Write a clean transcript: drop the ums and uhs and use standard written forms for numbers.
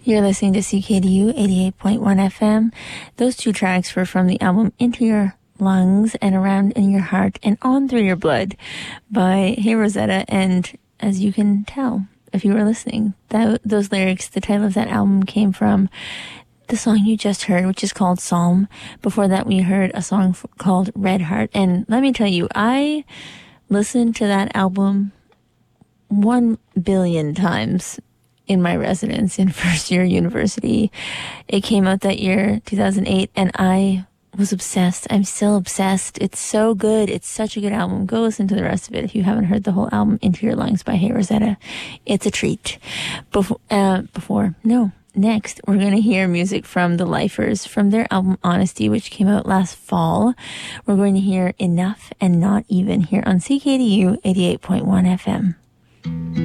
You're listening to CKDU 88.1 FM. Those two tracks were from the album Into Your Lungs and Around in Your Heart and On Through Your Blood by Hey Rosetta. And as you can tell, if you were listening, those lyrics, the title of that album came from the song you just heard, which is called Psalm. Before that, we heard a song called Red Heart. And let me tell you, I listened to that album 1 billion times in my residence in first year university. It came out that year, 2008, and I was obsessed. I'm still obsessed. It's so good. It's such a good album. Go listen to the rest of it if you haven't heard the whole album, Into Your Lungs by Hey Rosetta. It's a treat. Next, we're going to hear music from The Lifers from their album Honesty, which came out last fall. We're going to hear Enough and Not Even here on CKDU 88.1 FM.